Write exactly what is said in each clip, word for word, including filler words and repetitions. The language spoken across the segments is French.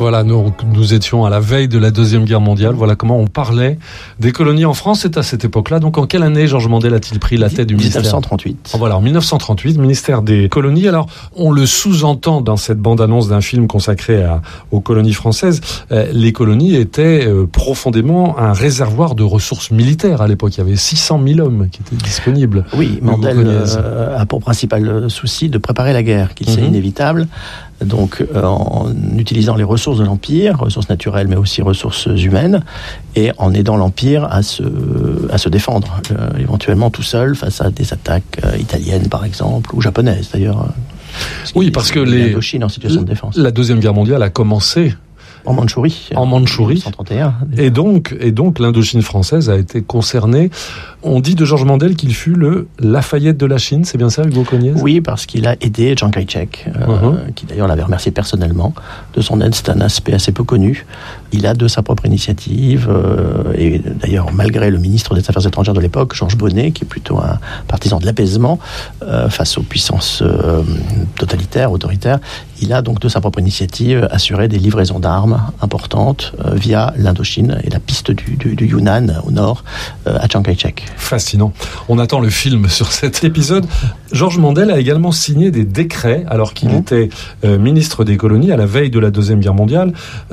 Voilà, nous, nous étions à la veille de la Deuxième Guerre mondiale. Voilà comment on parlait des colonies en France. C'est à cette époque-là. Donc, en quelle année Georges Mandel a-t-il pris la tête du ministère ? dix-neuf cent trente-huit. Voilà, en dix-neuf cent trente-huit, ministère des colonies. Alors, on le sous-entend dans cette bande-annonce d'un film consacré à, aux colonies françaises. Euh, les colonies étaient euh, profondément un réservoir de ressources militaires à l'époque. Il y avait six cent mille hommes qui étaient disponibles. Oui, Mandel euh, a pour principal souci de préparer la guerre, qui mm-hmm. c'est inévitable. Donc, euh, en utilisant les ressources de l'Empire, ressources naturelles, mais aussi ressources humaines, et en aidant l'Empire à se, à se défendre, euh, éventuellement tout seul, face à des attaques euh, italiennes, par exemple, ou japonaises, d'ailleurs. Oui, parce que les, l'Indochine en situation de défense. La Deuxième Guerre mondiale a commencé en Mandchourie. En Mandchourie. dix-neuf cent trente et un. Et donc, et donc, l'Indochine française a été concernée. On dit de Georges Mandel qu'il fut le Lafayette de la Chine. C'est bien ça, Hugo Cogniez ? Oui, parce qu'il a aidé Chiang Kai-shek, euh, uh-huh. qui d'ailleurs l'avait remercié personnellement de son aide. C'est un aspect assez peu connu. Il a de sa propre initiative, euh, et d'ailleurs, malgré le ministre des Affaires étrangères de l'époque, Georges Bonnet, qui est plutôt un partisan de l'apaisement euh, face aux puissances euh, totalitaires, autoritaires, il a donc de sa propre initiative assuré des livraisons d'armes importantes euh, via l'Indochine et la piste du, du, du Yunnan au nord euh, à Chiang Kai-shek. Fascinant. On attend le film sur cet épisode. Georges Mandel a également signé des décrets alors qu'il mmh. était euh, ministre des colonies à la veille de la Deuxième Guerre mondiale.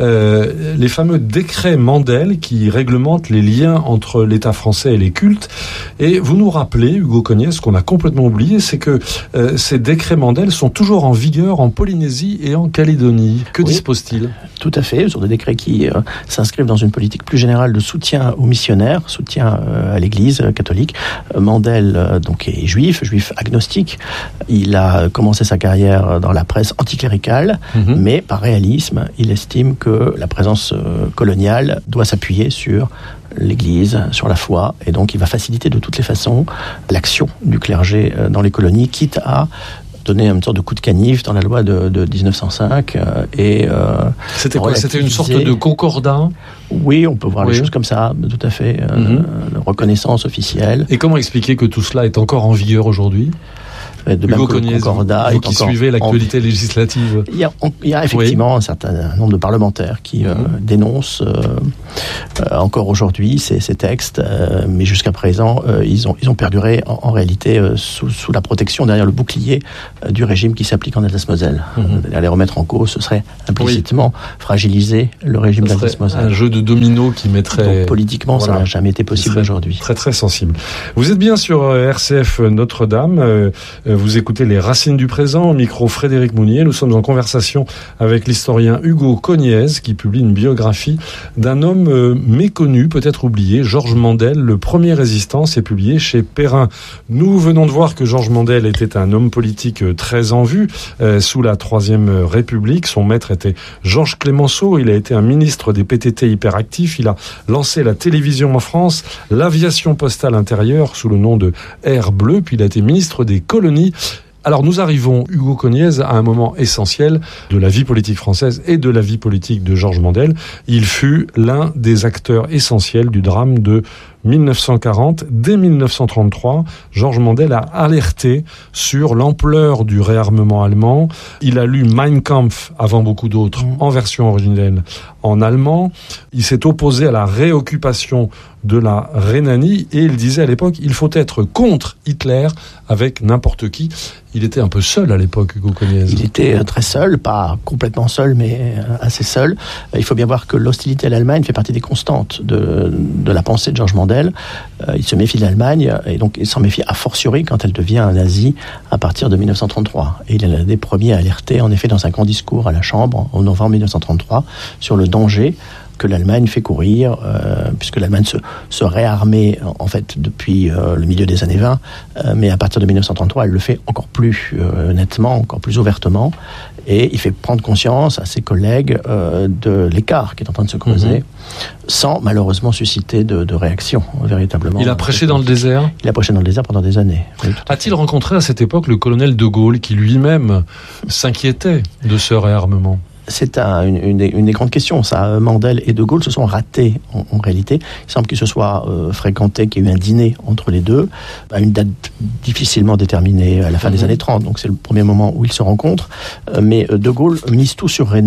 Euh, les fameux décrets Mandel qui réglementent les liens entre l'État français et les cultes. Et vous nous rappelez, Hugo Cogniez, ce qu'on a complètement oublié, c'est que euh, ces décrets Mandel sont toujours en vigueur en Polynésie et en Calédonie. Que oui, dispose-t-il ? Tout à fait. Ce sont des décrets qui euh, s'inscrivent dans une politique plus générale de soutien aux missionnaires, soutien euh, à l'Église euh, catholique. Euh, Mandel euh, donc est juif, juif agnostique. Il a commencé sa carrière dans la presse anticléricale, mm-hmm. mais par réalisme, il estime que la présence euh, coloniale doit s'appuyer sur l'Église, sur la foi, et donc il va faciliter de toutes les façons l'action du clergé euh, dans les colonies, quitte à donner une sorte de coup de canif dans la loi de, de dix-neuf cent cinq. Euh, et, euh, C'était quoi ? C'était une sorte de concordat ? Oui, on peut voir oui. les choses comme ça, tout à fait. Euh, mm-hmm. Reconnaissance officielle. Et comment expliquer que tout cela est encore en vigueur aujourd'hui ? De Hugo Cogniez, vous qui suivez l'actualité en... législative. Il y a, on, il y a effectivement oui. un certain nombre de parlementaires qui euh, mmh. dénoncent euh, euh, encore aujourd'hui ces, ces textes, euh, mais jusqu'à présent, euh, ils, ont, ils ont perduré en, en réalité euh, sous, sous la protection, derrière le bouclier euh, du régime qui s'applique en Alsace-Moselle. Mmh. Euh, les remettre en cause, ce serait implicitement oui. fragiliser le régime d'Alsace-Moselle. Un jeu de domino qui mettrait... Donc politiquement, voilà. ça n'a jamais été possible aujourd'hui. Très très sensible. Vous êtes bien sur R C F Notre-Dame. Euh, Vous écoutez Les Racines du Présent, au micro Frédéric Mounier. Nous sommes en conversation avec l'historien Hugo Cogniez, qui publie une biographie d'un homme euh, méconnu, peut-être oublié, Georges Mandel. Le premier résistant, c'est publié chez Perrin. Nous venons de voir que Georges Mandel était un homme politique très en vue euh, sous la Troisième République. Son maître était Georges Clemenceau. Il a été un ministre des P T T hyperactif. Il a lancé la télévision en France, l'aviation postale intérieure sous le nom de Air Bleu, puis il a été ministre des colonies. Alors nous arrivons, Hugo Cogniez, à un moment essentiel de la vie politique française et de la vie politique de Georges Mandel. Il fut l'un des acteurs essentiels du drame de dix-neuf cent quarante. Dès dix-neuf cent trente-trois, Georges Mandel a alerté sur l'ampleur du réarmement allemand. Il a lu Mein Kampf avant beaucoup d'autres en version originelle en allemand. Il s'est opposé à la réoccupation de la Rhénanie et il disait à l'époque il faut être contre Hitler avec n'importe qui. Il était un peu seul à l'époque, Hugo Cogniez. Il était très seul, pas complètement seul, mais assez seul. Il faut bien voir que l'hostilité à l'Allemagne fait partie des constantes de, de la pensée de Georges Mandel. Il se méfie de l'Allemagne et donc il s'en méfie a fortiori quand elle devient un nazi à partir de dix-neuf cent trente-trois. Et il est l'un des premiers à alerter, en effet, dans un grand discours à la Chambre en novembre dix-neuf cent trente-trois, sur le danger que l'Allemagne fait courir, euh, puisque l'Allemagne se, se réarmait en fait depuis euh, le milieu des années vingt, euh, mais à partir de dix-neuf cent trente-trois, elle le fait encore plus euh, nettement, encore plus ouvertement, et il fait prendre conscience à ses collègues euh, de l'écart qui est en train de se creuser, mmh. sans malheureusement susciter de, de réaction, véritablement. Il a prêché dans le désert ? Il a prêché dans le désert pendant des années. Oui, a-t-il rencontré à cette époque le colonel de Gaulle, qui lui-même s'inquiétait de ce réarmement ? C'est un, une, une, des, une des grandes questions, ça. Mandel et De Gaulle se sont ratés, en, en réalité. Il semble qu'ils se soient euh, fréquentés, qu'il y ait eu un dîner entre les deux, à une date difficilement déterminée, à la fin mmh. des années trente. Donc c'est le premier moment où ils se rencontrent. Euh, mais De Gaulle mise tout sur Reynaud.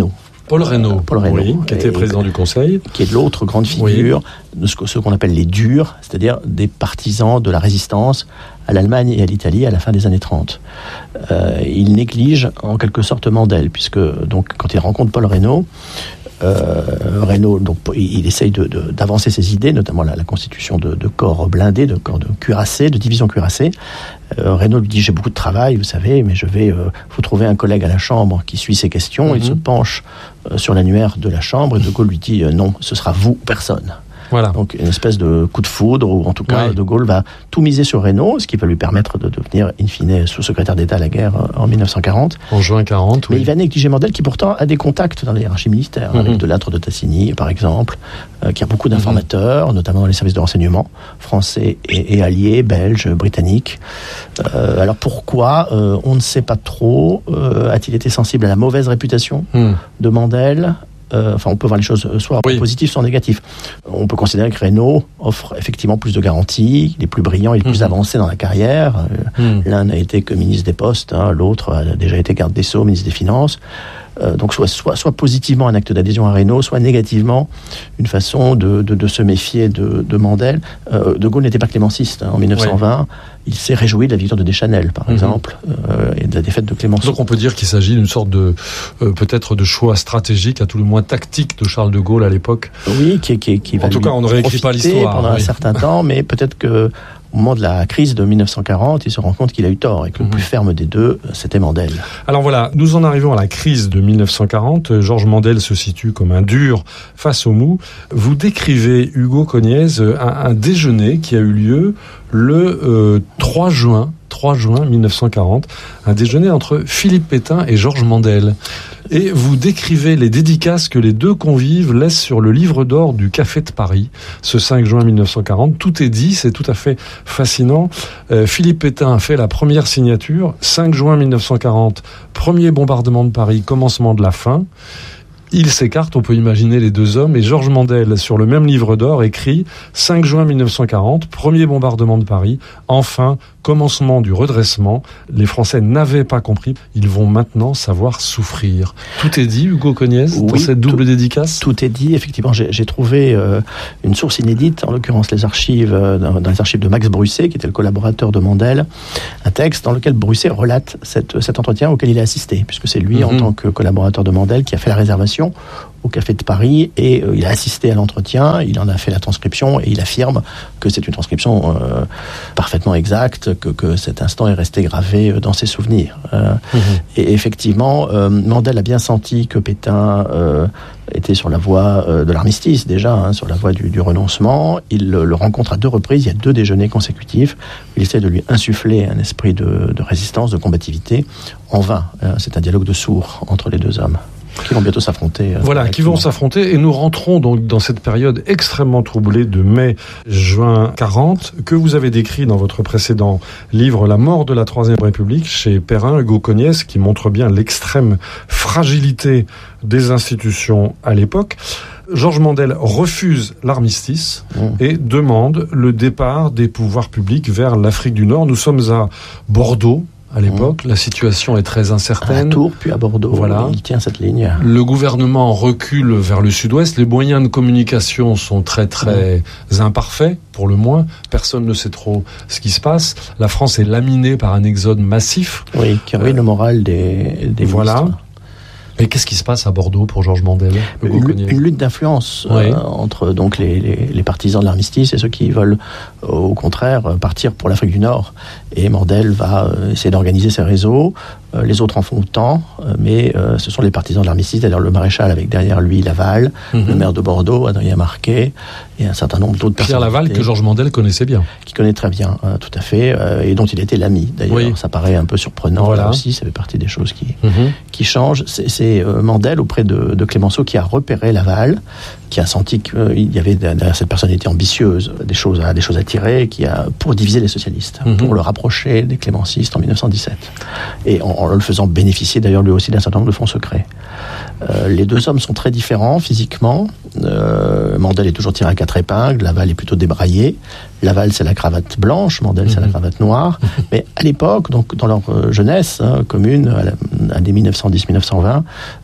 Paul Reynaud, Paul Reynaud oui, qui était président du Conseil. Qui est l'autre grande figure oui. de ce, ce qu'on appelle les durs, c'est-à-dire des partisans de la résistance à l'Allemagne et à l'Italie à la fin des années trente. Euh, il néglige en quelque sorte Mandel, puisque donc, quand il rencontre Paul Reynaud, Euh, Reynaud, donc, il, il essaye de, de, d'avancer ses idées, notamment la, la constitution de, de corps blindés, de corps de cuirassés, de divisions cuirassées. Euh, Reynaud lui dit: j'ai beaucoup de travail, vous savez, mais je vais euh, vous trouver un collègue à la Chambre qui suit ces questions. Mm-hmm. Il se penche euh, sur l'annuaire de la Chambre et De Gaulle lui dit euh, non, ce sera vous, personne. Voilà. Donc une espèce de coup de foudre, ou en tout cas ouais. De Gaulle va tout miser sur Reynaud, ce qui va lui permettre de devenir in fine sous-secrétaire d'État à la guerre en dix-neuf cent quarante. En juin quarante, oui. Mais il va négliger Mandel, qui pourtant a des contacts dans les hiérarchies militaires, mm-hmm. avec Delattre de Tassigny par exemple, euh, qui a beaucoup d'informateurs, mm-hmm. notamment dans les services de renseignement français et, et alliés, belges, britanniques. Euh, alors pourquoi euh, on ne sait pas trop. Euh, a-t-il été sensible à la mauvaise réputation mm. de Mandel? Euh, enfin, on peut voir les choses soit oui. positives, soit négatives. On peut considérer que Reynaud offre effectivement plus de garanties, il est plus brillant, il est plus mmh. avancé dans la carrière. Mmh. L'un n'a été que ministre des Postes, hein, l'autre a déjà été garde des Sceaux, ministre des Finances. Euh, donc soit, soit, soit positivement un acte d'adhésion à Reynaud, soit négativement une façon de, de, de se méfier de, de Mandel. Euh, de Gaulle n'était pas clémenciste. Hein, en dix-neuf cent vingt, ouais. il s'est réjoui de la victoire de Deschanel, par mm-hmm. exemple, euh, et de la défaite de Clémenceau. Donc on peut dire qu'il s'agit d'une sorte de, euh, peut-être de choix stratégique, à tout le moins tactique, de Charles de Gaulle à l'époque. Oui, qui, qui, qui va en tout cas, on ne réécrit pas l'histoire pendant oui. un certain temps, mais peut-être que au moment de la crise de dix-neuf cent quarante, il se rend compte qu'il a eu tort et que mmh. le plus ferme des deux, c'était Mandel. Alors voilà, nous en arrivons à la crise de dix-neuf cent quarante. Georges Mandel se situe comme un dur face au mou. Vous décrivez, Hugo Cognez, un, un déjeuner qui a eu lieu le euh, trois juin dix-neuf cent quarante, un déjeuner entre Philippe Pétain et Georges Mandel. Et vous décrivez les dédicaces que les deux convives laissent sur le livre d'or du Café de Paris, ce cinq juin dix-neuf cent quarante. Tout est dit, c'est tout à fait fascinant. Euh, Philippe Pétain fait la première signature, cinq juin dix-neuf cent quarante, premier bombardement de Paris, commencement de la fin. Ils s'écartent, on peut imaginer les deux hommes, et Georges Mandel, sur le même livre d'or, écrit cinq juin dix-neuf cent quarante, premier bombardement de Paris, enfin, commencement du redressement. Les Français n'avaient pas compris, ils vont maintenant savoir souffrir. Tout est dit, Hugo Cognez, oui, dans cette double tout, dédicace? Tout est dit, effectivement. J'ai, j'ai trouvé euh, une source inédite, en l'occurrence les archives, euh, dans, dans les archives de Max Brusset, qui était le collaborateur de Mandel, un texte dans lequel Brusset relate cette, cet entretien auquel il a assisté, puisque c'est lui, mm-hmm. en tant que collaborateur de Mandel, qui a fait la réservation au Café de Paris, et euh, il a assisté à l'entretien, il en a fait la transcription, et il affirme que c'est une transcription euh, parfaitement exacte, que, que cet instant est resté gravé euh, dans ses souvenirs. Euh, mmh. Et effectivement, euh, Mandel a bien senti que Pétain euh, était sur la voie euh, de l'armistice, déjà, hein, sur la voie du, du renoncement. Il le, le rencontre à deux reprises, il y a deux déjeuners consécutifs, il essaie de lui insuffler un esprit de, de résistance, de combativité, en vain. Euh, c'est un dialogue de sourds entre les deux hommes, qui vont bientôt s'affronter. Euh, voilà, qui vont s'affronter, et nous rentrons donc dans cette période extrêmement troublée de mai-juin quarante, que vous avez décrit dans votre précédent livre, La mort de la Troisième République, chez Perrin, Hugo Cognez, qui montre bien l'extrême fragilité des institutions à l'époque. Georges Mandel refuse l'armistice mmh. et demande le départ des pouvoirs publics vers l'Afrique du Nord. Nous sommes à Bordeaux, à l'époque, mmh. la situation est très incertaine. À Tours, puis à Bordeaux, voilà. Il tient cette ligne. Le gouvernement recule vers le sud-ouest, les moyens de communication sont très très mmh. imparfaits, pour le moins. Personne ne sait trop ce qui se passe. La France est laminée par un exode massif. Oui, qui ruine euh, le moral des, des voilà. ministres. Et qu'est-ce qui se passe à Bordeaux pour Georges Mandel? Une, une lutte d'influence oui. euh, entre donc les, les, les partisans de l'armistice et ceux qui veulent euh, au contraire partir pour l'Afrique du Nord. Et Mandel va euh, essayer d'organiser ses réseaux. Euh, les autres en font autant, euh, mais euh, ce sont les partisans de l'armistice, c'est-à-dire le maréchal avec derrière lui Laval, mm-hmm. le maire de Bordeaux, Adrien Marquet, et un certain nombre d'autres personnes. Pierre Laval, que Georges Mandel connaissait bien. Qui connaît très bien, hein, tout à fait, euh, et dont il était l'ami. D'ailleurs, oui. ça paraît un peu surprenant voilà. là aussi, ça fait partie des choses qui, mm-hmm. qui changent. C'est, c'est euh, Mandel, auprès de, de Clémenceau, qui a repéré Laval, qui a senti qu'il euh, y avait derrière cette personnalité ambitieuse des choses à, des choses à tirer, qui a, pour diviser les socialistes, mm-hmm. pour le rapprocher des clémencistes en dix-neuf cent dix-sept. Et en, en le faisant bénéficier d'ailleurs lui aussi d'un certain nombre de fonds secrets. Euh, les deux hommes sont très différents physiquement. Euh, Mandel est toujours tiré à quatre épingles, Laval est plutôt débraillé. Laval, c'est la cravate blanche, Mandel, c'est mm-hmm. la cravate noire. Mais à l'époque, donc dans leur jeunesse hein, commune, à, la, à des dix-neuf cent dix dix-neuf cent vingt,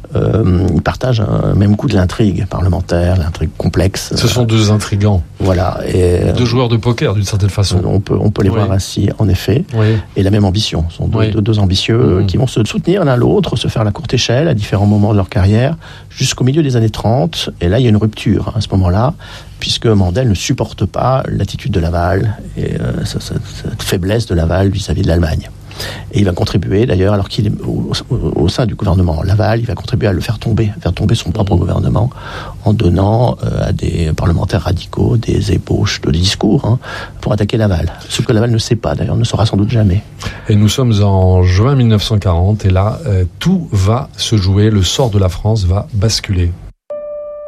euh, ils partagent un même goût de l'intrigue parlementaire, l'intrigue complexe. Ce sont deux intrigants. Voilà. Et, deux joueurs de poker, d'une certaine façon. On peut, on peut les oui. voir ainsi, en effet. Oui. Et la même ambition. Ce sont deux, oui. deux, deux ambitieux mmh. qui vont se soutenir l'un l'autre, se faire la courte échelle à différents moments de leur carrière, jusqu'au milieu des années trente. Et là, il y a une rupture hein, à ce moment-là, puisque Mandel ne supporte pas l'attitude de Laval et euh, cette, cette faiblesse de Laval vis-à-vis de l'Allemagne. Et il va contribuer, d'ailleurs, alors qu'il est au, au, au sein du gouvernement Laval, il va contribuer à le faire tomber, faire tomber son propre gouvernement, en donnant euh, à des parlementaires radicaux des ébauches de discours hein, pour attaquer Laval. Ce que Laval ne sait pas, d'ailleurs, ne saura sans doute jamais. Et nous sommes en juin mille neuf cent quarante, et là, euh, tout va se jouer, le sort de la France va basculer.